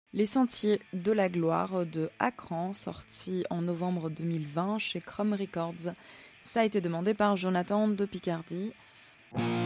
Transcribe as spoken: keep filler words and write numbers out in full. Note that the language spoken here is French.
Les Sentiers de la Gloire de Akran, sorti en novembre deux mille vingt chez Chrome Records. Ça a été demandé par Jonathan de Picardie.